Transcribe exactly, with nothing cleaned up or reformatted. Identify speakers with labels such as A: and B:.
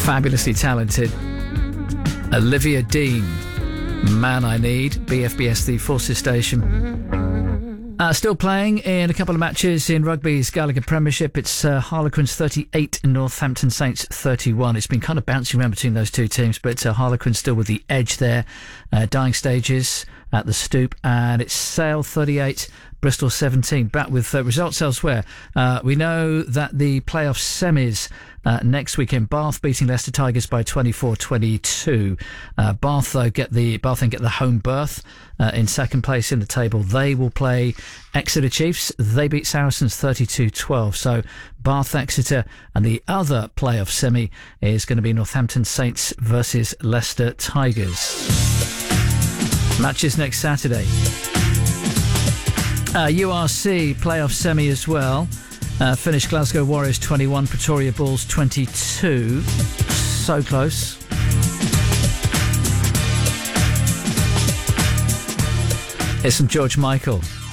A: fabulously talented Olivia Dean, Man I Need, B F B S, the Forces station. Uh, still playing in a couple of matches in rugby's Gallagher Premiership. It's uh, Harlequins thirty-eight, Northampton Saints thirty-one. It's been kind of bouncing around between those two teams, but uh, Harlequins still with the edge there. Uh, dying stages at the Stoop, and it's Sale thirty-eight, Bristol seventeen. Back with uh, results elsewhere. Uh, we know that the playoff semis uh, next weekend, Bath beating Leicester Tigers by twenty-four twenty-two. Uh, Bath, though, get the Bath then get the home berth uh, in second place in the table. They will play Exeter Chiefs. They beat Saracens thirty-two twelve. So Bath, Exeter, and the other playoff semi is going to be Northampton Saints versus Leicester Tigers. Matches next Saturday. Uh, U R C playoff semi as well. Uh, finished Glasgow Warriors twenty-one, Pretoria Bulls twenty-two. So close. Here's some George Michael.